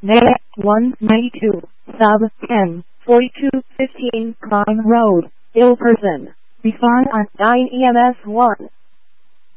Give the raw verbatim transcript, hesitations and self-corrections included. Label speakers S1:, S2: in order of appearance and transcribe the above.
S1: Negative one ninety-two, sub ten, forty-two fifteen Cline Road, Ilperson. Respond on nine E M S one.